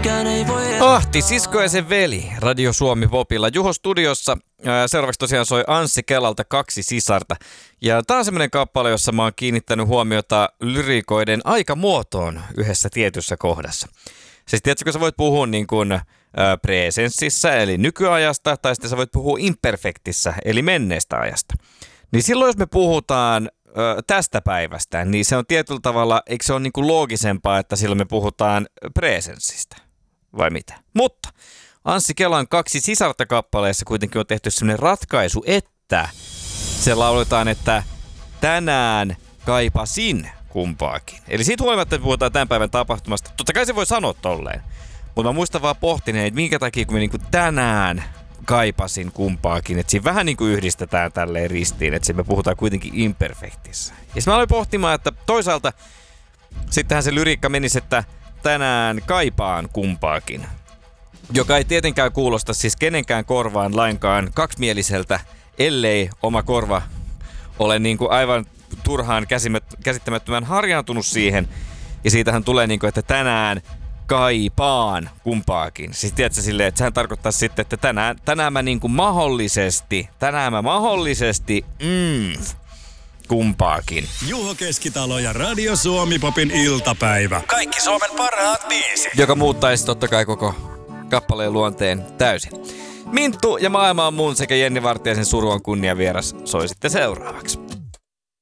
Ahti, sisko ja sen veli, Radio Suomi Popilla. Juho studiossa. Seuraavaksi tosiaan soi Anssi Kelalta Kaksi sisarta. Ja tää on semmonen kappale, jossa mä oon kiinnittänyt huomiota lyriikoiden aikamuotoon yhdessä tietyssä kohdassa. Siis tiedätkö, kun sä voit puhua niin kuin presenssissä, eli nykyajasta, tai sitten sä voit puhua imperfektissä, eli menneestä ajasta. Niin silloin, jos me puhutaan tästä päivästä, niin se on tietyllä tavalla, eikö se ole niin kuin loogisempaa, että silloin me puhutaan presenssistä, vai mitä? Mutta Anssi Kelan Kaksi sisarta kappaleessa kuitenkin on tehty sellainen ratkaisu, että se lauletaan, että tänään kaipasin kumpaakin. Eli siitä huolimatta, että puhutaan tämän päivän tapahtumasta, totta kai se voi sanoa tolleen, mutta mä muistan vaan pohtineen, että minkä takia kun me niinku tänään kaipasin kumpaakin, että siinä vähän niinku yhdistetään tälleen ristiin, että me puhutaan kuitenkin imperfektissä. Ja mä aloin pohtimaan, että toisaalta sittenhän se lyriikka menisi, että tänään kaipaan kumpaakin, joka ei tietenkään kuulosta siis kenenkään korvaan lainkaan kaksimieliseltä, ellei oma korva ole niinku aivan turhaan käsittämättömän harjaantunut siihen. Ja siitähän tulee niinku, että tänään kaipaan kumpaakin. Siis tiedätkö silleen, että sehän tarkoittaa sitten, että tänään mä niinku mahdollisesti kumpaakin. Juho Keskitalo ja Radio Suomi Popin iltapäivä. Kaikki Suomen parhaat biisit. Joka muuttaisi totta kai koko kappaleen luonteen täysin. Minttu ja Maailma on mun sekä Jenni Vartiaisen Suru on kunnia vieras soi sitten seuraavaksi.